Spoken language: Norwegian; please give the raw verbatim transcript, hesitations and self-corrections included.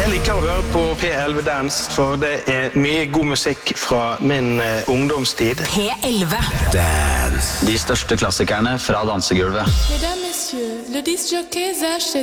Jeg liker å høre på P elleve Dance, for det er mye god musikk fra min eh, ungdomstid. P elleve Dance. De største klassikerne fra dansegulvet. Mesdames, messieurs, le disc jockey Zach